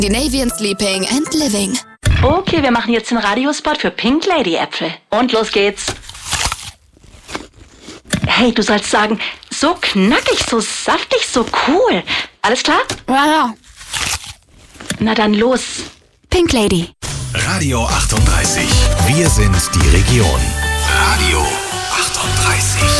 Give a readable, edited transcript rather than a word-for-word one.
Die Navy in Sleeping and Living. Okay, wir machen jetzt den Radiospot für Pink Lady Äpfel. Und los geht's. Hey, du sollst sagen, so knackig, so saftig, so cool. Alles klar? Ja. Na dann los. Pink Lady. Radio 38. Wir sind die Region. Radio 38.